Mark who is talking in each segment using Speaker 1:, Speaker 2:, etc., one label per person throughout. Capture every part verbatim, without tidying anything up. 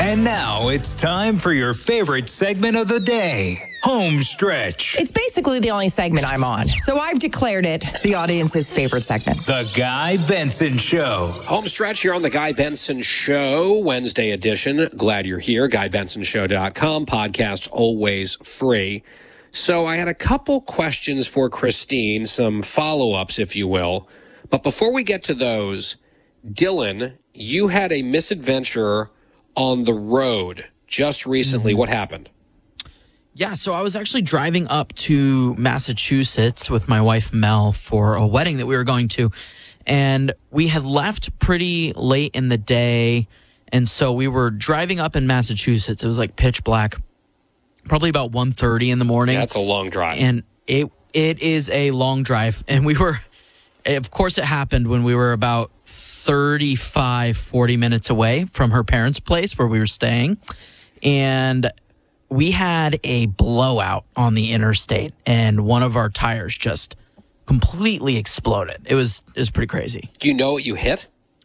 Speaker 1: And now it's time for your favorite segment of the day, Home Stretch.
Speaker 2: It's basically the only segment I'm on, so I've declared it the audience's favorite segment.
Speaker 1: The Guy Benson Show.
Speaker 3: Home Stretch here on The Guy Benson Show, Wednesday edition. Glad you're here. guy benson show dot com. Podcast always free. So I had a couple questions for Christine, some follow-ups, if you will. But before we get to those, Dylan, you had a misadventure on the road just recently.
Speaker 4: Mm-hmm.
Speaker 3: What happened?
Speaker 4: Yeah, so I was actually driving up to Massachusetts with my wife, Mel, for a wedding that we were going to. And we had left pretty late in the day. And so we were driving up in Massachusetts. It was like pitch black, probably about one thirty in the morning.
Speaker 3: Yeah, that's a long drive.
Speaker 4: And it it is a long drive. And we were, of course, it happened when we were about thirty-five, forty minutes away from her parents' place where we were staying. And we had a blowout on the interstate, and one of our tires just completely exploded. It was it was pretty crazy.
Speaker 3: Do you know what you hit?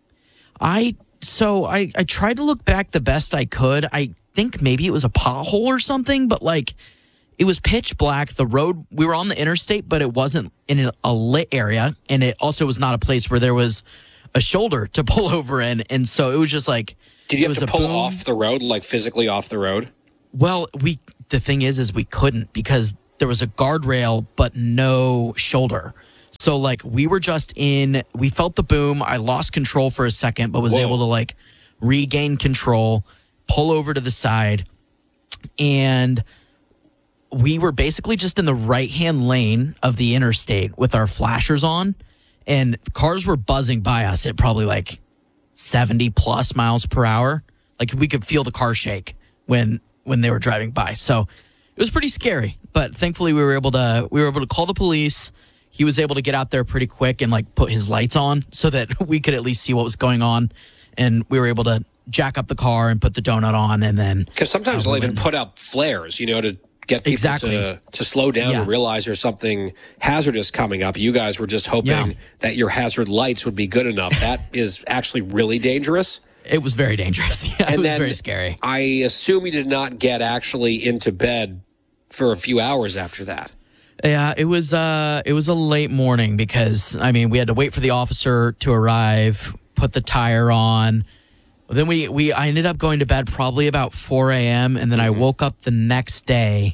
Speaker 4: I so I, I tried to look back the best I could. I think maybe it was a pothole or something, but like it was pitch black. The road, we were on the interstate, but it wasn't in a lit area, and it also was not a place where there was a shoulder to pull over in. And so it was just like,
Speaker 3: did you have
Speaker 4: was
Speaker 3: to
Speaker 4: a
Speaker 3: pull
Speaker 4: boom.
Speaker 3: off the road, like physically off the road?
Speaker 4: Well, we the thing is, is we couldn't because there was a guardrail, but no shoulder. So like we were just in, we felt the boom. I lost control for a second, but was
Speaker 3: Whoa.
Speaker 4: able to like regain control, pull over to the side. And we were basically just in the right-hand lane of the interstate with our flashers on. And cars were buzzing by us at probably like seventy plus miles per hour. Like we could feel the car shake when when they were driving by. So it was pretty scary. But thankfully we were able to we were able to call the police. He was able to get out there pretty quick and like put his lights on so that we could at least see what was going on. And we were able to jack up the car and put the donut on, and then
Speaker 3: because sometimes
Speaker 4: uh,
Speaker 3: they'll
Speaker 4: we
Speaker 3: even
Speaker 4: went-
Speaker 3: put up flares, you know, to get people
Speaker 4: Exactly.
Speaker 3: to, to slow down
Speaker 4: Yeah.
Speaker 3: and realize there's something hazardous coming up. You guys were just hoping
Speaker 4: Yeah.
Speaker 3: that your hazard lights would be good enough. That is actually really dangerous.
Speaker 4: It was very dangerous. Yeah,
Speaker 3: And
Speaker 4: it was
Speaker 3: then
Speaker 4: very scary.
Speaker 3: I assume you did not get actually into bed for a few hours after that.
Speaker 4: Yeah, it was uh it was a late morning because I mean we had to wait for the officer to arrive, put the tire on. Then we, we I ended up going to bed probably about four a.m. and then I woke up the next day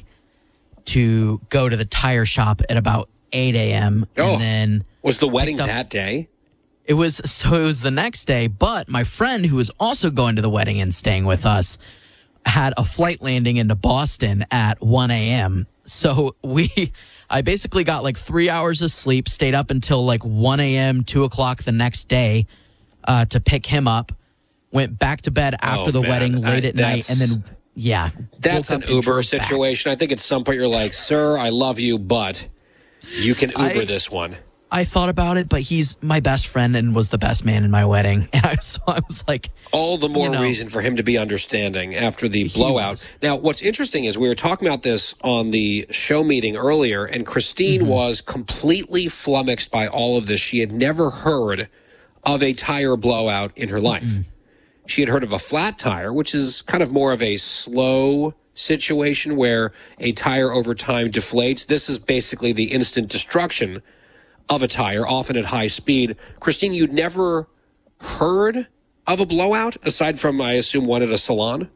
Speaker 4: to go to the tire shop at about eight a.m.
Speaker 3: Oh.
Speaker 4: And then
Speaker 3: Was the wedding
Speaker 4: picked up-
Speaker 3: that day?
Speaker 4: it was so it was the next day, but my friend who was also going to the wedding and staying with us had a flight landing into Boston at one a.m. So we I basically got like three hours of sleep, stayed up until like one a.m., two o'clock the next day uh, to pick him up, went back to bed after
Speaker 3: Oh,
Speaker 4: the
Speaker 3: man.
Speaker 4: wedding late
Speaker 3: I-
Speaker 4: at night, and
Speaker 3: that's-
Speaker 4: then, yeah.
Speaker 3: That's
Speaker 4: woke
Speaker 3: an
Speaker 4: up and
Speaker 3: Uber
Speaker 4: drove back.
Speaker 3: situation. I think at some point you're like, sir, I love you, but you can Uber
Speaker 4: I-
Speaker 3: this one.
Speaker 4: I thought about it, but he's my best friend and was the best man in my wedding. And I, so I was like,
Speaker 3: All the more
Speaker 4: you know,
Speaker 3: reason for him to be understanding after the blowout.
Speaker 4: was.
Speaker 3: Now, what's interesting is we were talking about this on the show meeting earlier, and Christine
Speaker 4: Mm-hmm.
Speaker 3: was completely flummoxed by all of this. She had never heard of a tire blowout in her life.
Speaker 4: Mm-hmm.
Speaker 3: She had heard of a flat tire, which is kind of more of a slow situation where a tire over time deflates. This is basically the instant destruction of a tire, often at high speed. Christine, you'd never heard of a blowout, aside from, I assume, one at a salon?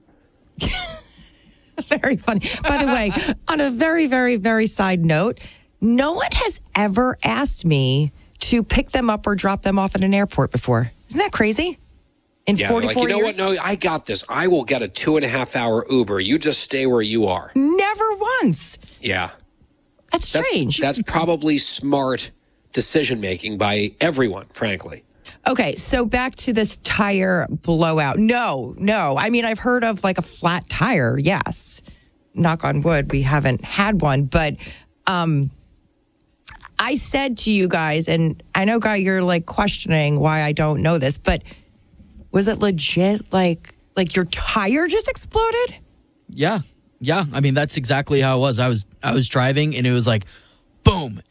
Speaker 2: Very funny. By the way, on a very, very, very side note, no one has ever asked me to pick them up or drop them off at an airport before. Isn't that crazy? In
Speaker 3: Yeah, they're like,
Speaker 2: forty-four
Speaker 3: you know
Speaker 2: years?
Speaker 3: what? No, I got this. I will get a two and a half hour Uber. You just stay where you are.
Speaker 2: Never once.
Speaker 3: Yeah.
Speaker 2: That's
Speaker 3: That's,
Speaker 2: strange.
Speaker 3: that's probably smart decision making by everyone, frankly.
Speaker 2: Okay, so back to this tire blowout. No, no. I mean, I've heard of like a flat tire. Yes. Knock on wood, we haven't had one. But um, I said to you guys, and I know, Guy, you're like questioning why I don't know this, but was it legit like like your tire just exploded?
Speaker 4: Yeah. Yeah. I mean, that's exactly how it was. I was I was driving and it was like, boom.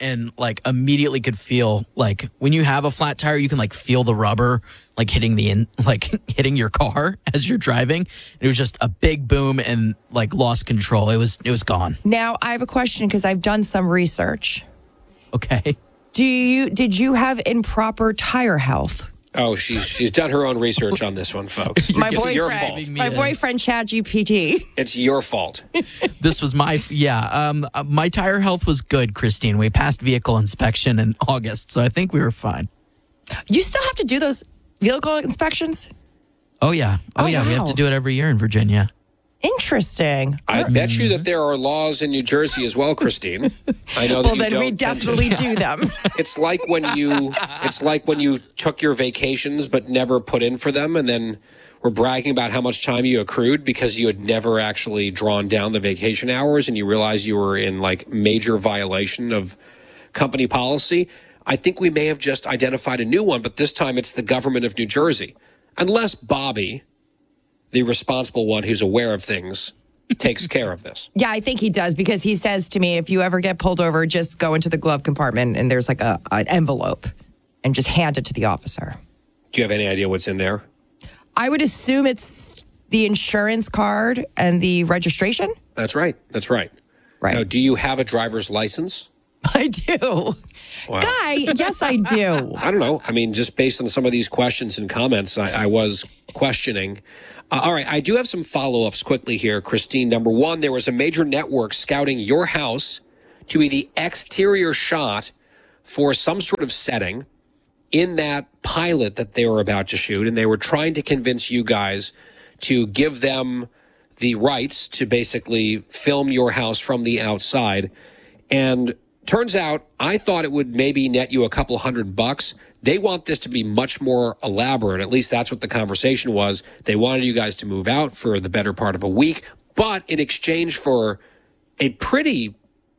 Speaker 4: and like immediately could feel like when you have a flat tire, you can like feel the rubber like hitting the in like hitting your car as you're driving. It was just a big boom and like lost control. It was it was gone.
Speaker 2: Now I have a question because I've done some research.
Speaker 4: Okay.
Speaker 2: Do you did you have improper tire health?
Speaker 3: Oh, she's she's done her own research on this one, folks.
Speaker 2: My
Speaker 3: it's
Speaker 2: boyfriend,
Speaker 3: your fault.
Speaker 2: my boyfriend ChatGPT.
Speaker 3: It's your fault.
Speaker 4: This was my yeah. Um, uh, my tire health was good, Christine. We passed vehicle inspection in August, so I think we were fine.
Speaker 2: You still have to do those vehicle inspections?
Speaker 4: Oh yeah, oh,
Speaker 2: Oh,
Speaker 4: yeah. We have
Speaker 2: wow.
Speaker 4: to do it every year in Virginia.
Speaker 2: Interesting.
Speaker 3: I bet you that there are laws in New Jersey as well, Christine. I know that
Speaker 2: Well,
Speaker 3: you
Speaker 2: then
Speaker 3: don't
Speaker 2: we
Speaker 3: tend to-
Speaker 2: definitely do them.
Speaker 3: It's like when you it's like when you took your vacations but never put in for them and then were bragging about how much time you accrued because you had never actually drawn down the vacation hours and you realized you were in like major violation of company policy. I think we may have just identified a new one, but this time it's the government of New Jersey. Unless Bobby, the responsible one who's aware of things, takes care of this.
Speaker 2: Yeah, I think he does because he says to me, if you ever get pulled over, just go into the glove compartment and there's like a an envelope and just hand it to the officer.
Speaker 3: Do you have any idea what's in there?
Speaker 2: I would assume it's the insurance card and the registration.
Speaker 3: That's right. That's right.
Speaker 2: Right.
Speaker 3: Now, do you have a driver's license?
Speaker 2: I do.
Speaker 3: Wow.
Speaker 2: Guy, yes, I do.
Speaker 3: I don't know. I mean, just based on some of these questions and comments, I, I was questioning. Uh, all right, I do have some follow-ups quickly here, Christine. Number one, there was a major network scouting your house to be the exterior shot for some sort of setting in that pilot that they were about to shoot, and they were trying to convince you guys to give them the rights to basically film your house from the outside. And turns out, I thought it would maybe net you a couple hundred bucks. They want this to be much more elaborate. At least that's what the conversation was. They wanted you guys to move out for the better part of a week, but in exchange for a pretty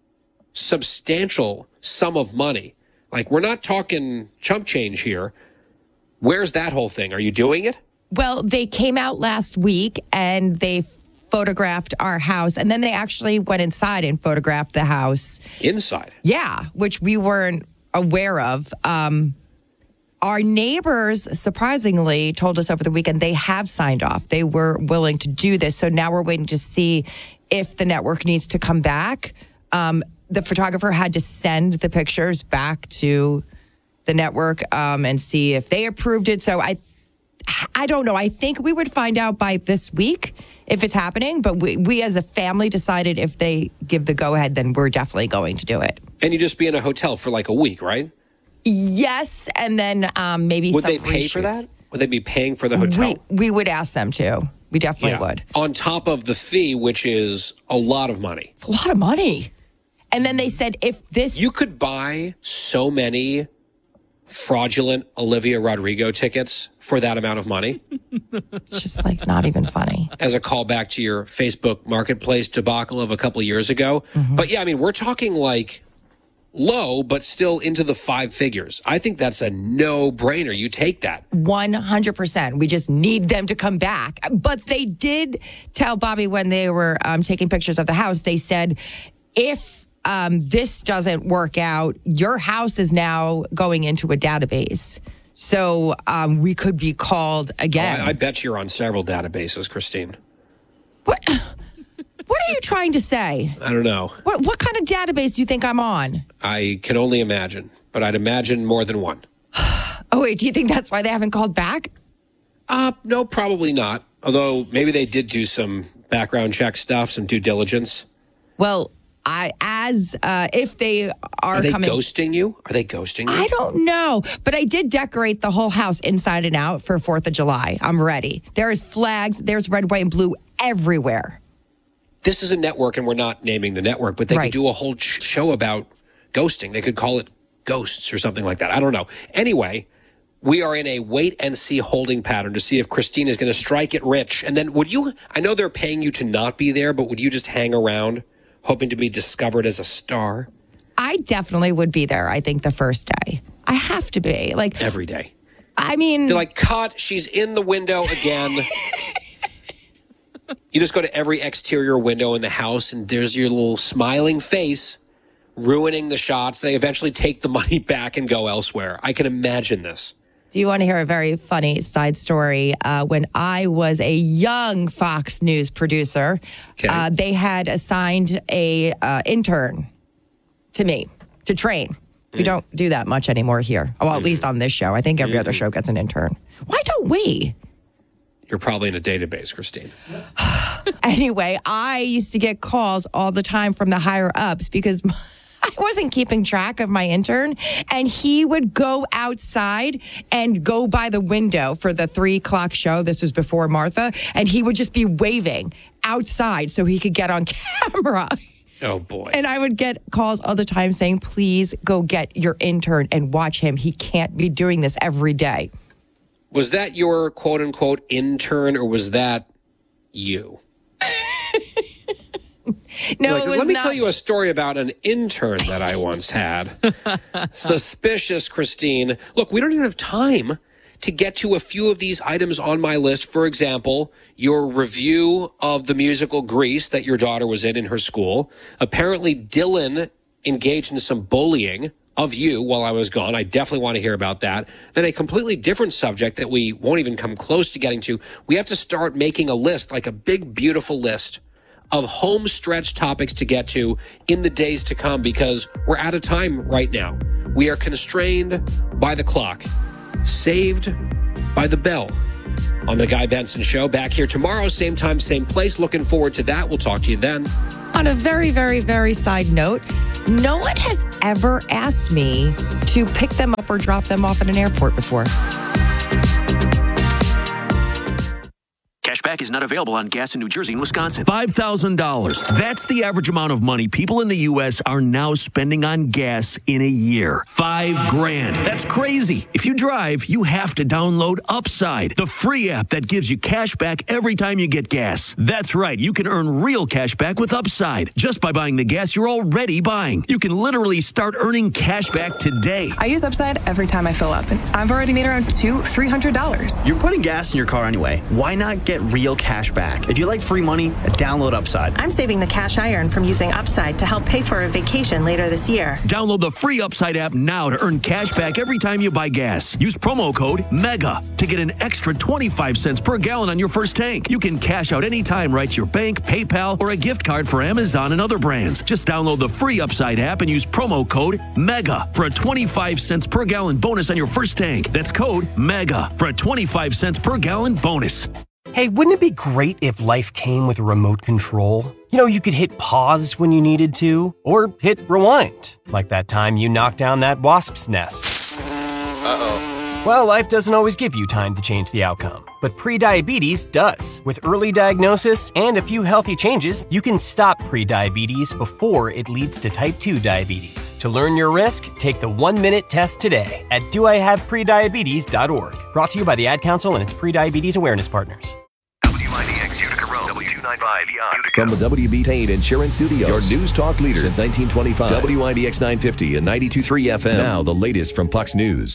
Speaker 3: substantial sum of money. Like, we're not talking chump change here. Where's that whole thing? Are you doing it?
Speaker 2: Well, they came out last week and they photographed our house, and then they actually went inside and photographed the house.
Speaker 3: Inside?
Speaker 2: Yeah, which we weren't aware of. Um, our neighbors, surprisingly, told us over the weekend they have signed off. They were willing to do this. So now we're waiting to see if the network needs to come back. Um, the photographer had to send the pictures back to the network um, and see if they approved it. So I, I don't know. I think we would find out by this week if it's happening. But we, we as a family decided if they give the go ahead, then we're definitely going to do it.
Speaker 3: And you just be in a hotel for like a week, right?
Speaker 2: Yes, and then um, maybe
Speaker 3: Would
Speaker 2: some
Speaker 3: they pay for
Speaker 2: reshoots.
Speaker 3: that? Would they be paying for the hotel?
Speaker 2: We, we would ask them to. We definitely would.
Speaker 3: On top of the fee, which is a lot of money.
Speaker 2: It's a lot of money. And then they said if this...
Speaker 3: You could buy so many fraudulent Olivia Rodrigo tickets for that amount of money.
Speaker 2: It's just like not even funny.
Speaker 3: As a callback to your Facebook Marketplace debacle of a couple of years ago.
Speaker 2: Mm-hmm.
Speaker 3: But yeah, I mean, we're talking like low, but still into the five figures. I think that's a no-brainer. You take that.
Speaker 2: one hundred percent. We just need them to come back. But they did tell Bobby when they were um, taking pictures of the house, they said, if um, this doesn't work out, your house is now going into a database. So um, we could be called again.
Speaker 3: I, I bet you're on several databases, Christine.
Speaker 2: What? What are you trying to say?
Speaker 3: I don't know.
Speaker 2: What what kind of database do you think I'm on?
Speaker 3: I can only imagine, but I'd imagine more than one.
Speaker 2: Oh, wait, do you think that's why they haven't called back?
Speaker 3: Uh, no, probably not. Although maybe they did do some background check stuff, some due diligence.
Speaker 2: Well, I as uh, if they are,
Speaker 3: Are they
Speaker 2: coming.
Speaker 3: ghosting you? Are they ghosting you?
Speaker 2: I don't know, but I did decorate the whole house inside and out for fourth of July. I'm ready. There's flags, there's red, white, and blue everywhere.
Speaker 3: This is a network, and we're not naming the network, but they
Speaker 2: Right.
Speaker 3: could do a whole ch- show about ghosting. They could call it Ghosts or something like that. I don't know. Anyway, we are in a wait-and-see holding pattern to see if Christine is going to strike it rich. And then would you, I know they're paying you to not be there, but would you just hang around hoping to be discovered as a star?
Speaker 2: I definitely would be there, I think, the first day. I have to be. Like,
Speaker 3: Every day.
Speaker 2: I mean...
Speaker 3: They're like, cut, she's in the window again. You just go to every exterior window in the house, and there's your little smiling face ruining the shots. They eventually take the money back and go elsewhere. I can imagine this.
Speaker 2: Do you want to hear a very funny side story? Uh, when I was a young Fox News producer,
Speaker 3: Okay.
Speaker 2: uh, they had assigned a uh, intern to me to train. We don't do that much anymore here. Well, at least on this show. I think every other show gets an intern. Why don't we?
Speaker 3: You're probably in a database, Christine.
Speaker 2: Anyway, I used to get calls all the time from the higher ups because I wasn't keeping track of my intern. And he would go outside and go by the window for the three o'clock show. This was before Martha. And he would just be waving outside so he could get on camera.
Speaker 3: Oh, boy.
Speaker 2: And I would get calls all the time saying, please go get your intern and watch him. He can't be doing this every day.
Speaker 3: Was that your quote-unquote intern, or was that you?
Speaker 2: No,
Speaker 3: Like,
Speaker 2: it was
Speaker 3: let me
Speaker 2: not.
Speaker 3: tell you a story about an intern that I once had. Suspicious, Christine. Look, we don't even have time to get to a few of these items on my list. For example, your review of the musical Grease that your daughter was in in her school. Apparently, Dylan engaged in some bullying of you while I was gone. I definitely want to hear about that. Then a completely different subject that we won't even come close to getting to. We have to start making a list, like a big, beautiful list of home stretch topics to get to in the days to come, because we're out of time right now. We are constrained by the clock, saved by the bell. On the Guy Benson Show, back here tomorrow, same time, same place. Looking forward to that. We'll talk to you then.
Speaker 2: On a very, very, very side note, no one has ever asked me to pick them up or drop them off at an airport before.
Speaker 5: Cashback is not available on gas in New Jersey and Wisconsin.
Speaker 6: five thousand dollars. That's the average amount of money people in the U S are now spending on gas in a year. Five grand. That's crazy. If you drive, you have to download Upside, the free app that gives you cash back every time you get gas. That's right. You can earn real cash back with Upside just by buying the gas you're already buying. You can literally start earning cash back today.
Speaker 7: I use Upside every time I fill up, and I've already made around two, three hundred dollars.
Speaker 8: You're putting gas in your car anyway. Why not get real cash back? If you like free money, download Upside.
Speaker 9: I'm saving the cash I earn from using Upside to help pay for a vacation later this year.
Speaker 6: Download the free Upside app now to earn cash back every time you buy gas. Use promo code MEGA to get an extra twenty-five cents per gallon on your first tank. You can cash out anytime right to your bank, PayPal, or a gift card for Amazon and other brands. Just download the free Upside app and use promo code MEGA for a twenty-five cents per gallon bonus on your first tank. That's code MEGA for a twenty-five cents per gallon bonus.
Speaker 10: Hey, wouldn't it be great if life came with a remote control? You know, you could hit pause when you needed to, or hit rewind, like that time you knocked down that wasp's nest. Uh-oh. Well, life doesn't always give you time to change the outcome, but prediabetes does. With early diagnosis and a few healthy changes, you can stop prediabetes before it leads to type two diabetes. To learn your risk, take the one-minute test today at do I have prediabetes dot org. Brought to you by the Ad Council and its prediabetes awareness partners.
Speaker 5: W I D X Utica Road, W two ninety-five Utica.
Speaker 11: From the W B Tain Insurance Studios, your news talk leader since nineteen twenty-five. W I D X nine fifty and ninety-two point three F M. Now the latest from Fox News.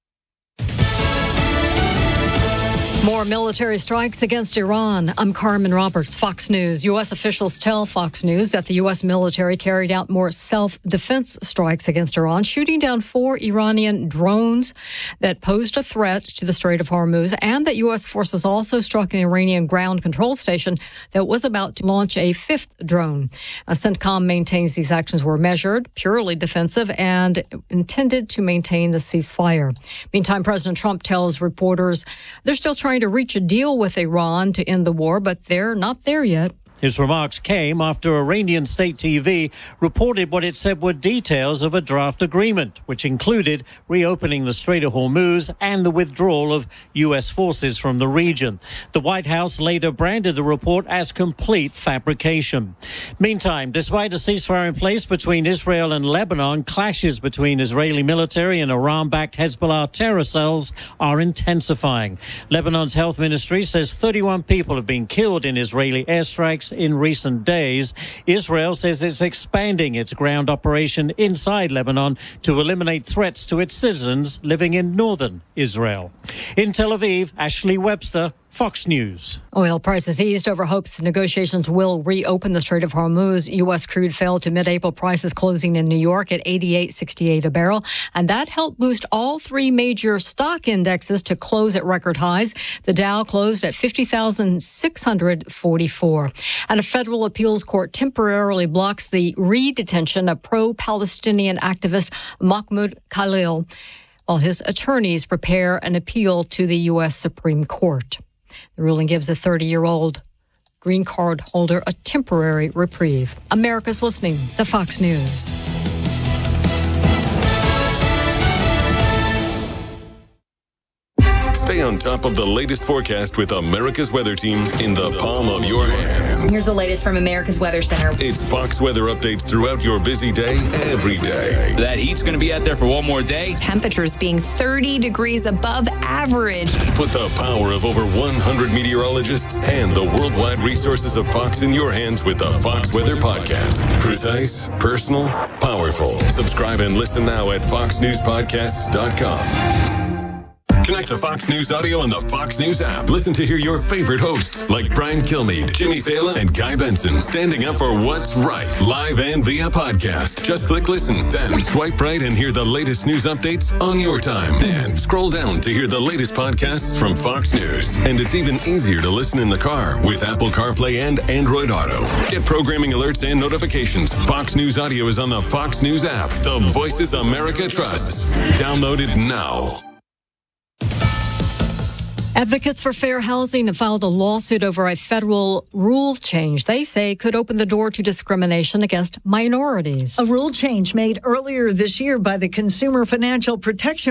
Speaker 12: More military strikes against Iran. I'm Carmen Roberts, Fox News. U S officials tell Fox News that the U S military carried out more self-defense strikes against Iran, shooting down four Iranian drones that posed a threat to the Strait of Hormuz, and that U S forces also struck an Iranian ground control station that was about to launch a fifth drone. Uh, CENTCOM maintains these actions were measured, purely defensive, and intended to maintain the ceasefire. Meantime, President Trump tells reporters they're still trying to reach a deal with Iran to end the war, but they're not there yet.
Speaker 13: His remarks came after Iranian state T V reported what it said were details of a draft agreement, which included reopening the Strait of Hormuz and the withdrawal of U S forces from the region. The White House later branded the report as complete fabrication. Meantime, despite a ceasefire in place between Israel and Lebanon, clashes between Israeli military and Iran-backed Hezbollah terror cells are intensifying. Lebanon's health ministry says thirty-one people have been killed in Israeli airstrikes in recent days. Israel says it's expanding its ground operation inside Lebanon to eliminate threats to its citizens living in northern Israel. In Tel Aviv, Ashley Webster, Fox News.
Speaker 12: Oil prices eased over hopes negotiations will reopen the Strait of Hormuz. U S crude fell to mid-April prices closing in New York at eighty-eight sixty-eight a barrel, and that helped boost all three major stock indexes to close at record highs. The Dow closed at fifty thousand six hundred forty-four. And a federal appeals court temporarily blocks the re-detention of pro-Palestinian activist Mahmoud Khalil while his attorneys prepare an appeal to the U S Supreme Court. The ruling gives a thirty-year-old green card holder a temporary reprieve. America's listening to Fox News.
Speaker 14: Stay on top of the latest forecast with America's Weather Team in the palm of your hands.
Speaker 15: Here's the latest from America's Weather Center.
Speaker 14: It's Fox weather updates throughout your busy day, every day.
Speaker 16: That heat's going to be out there for one more day.
Speaker 17: Temperatures being thirty degrees above average.
Speaker 14: Put the power of over one hundred meteorologists and the worldwide resources of Fox in your hands with the Fox Weather Podcast. Precise, personal, powerful. Subscribe and listen now at fox news podcasts dot com. Connect to Fox News Audio on the Fox News app. Listen to hear your favorite hosts like Brian Kilmeade, Jimmy Fallon, and Guy Benson standing up for what's right, live and via podcast. Just click listen, then swipe right and hear the latest news updates on your time. And scroll down to hear the latest podcasts from Fox News. And it's even easier to listen in the car with Apple CarPlay and Android Auto. Get programming alerts and notifications. Fox News Audio is on the Fox News app. The voices America trusts. Download it now.
Speaker 12: Advocates for fair housing have filed a lawsuit over a federal rule change they say could open the door to discrimination against minorities.
Speaker 18: A rule change made earlier this year by the Consumer Financial Protection